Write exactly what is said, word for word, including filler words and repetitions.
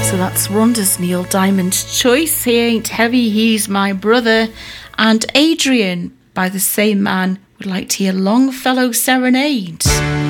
So that's Rhonda's Neil Diamond choice. He ain't heavy, he's my brother. And Adrian, by the same man, would like to hear Longfellow Serenade.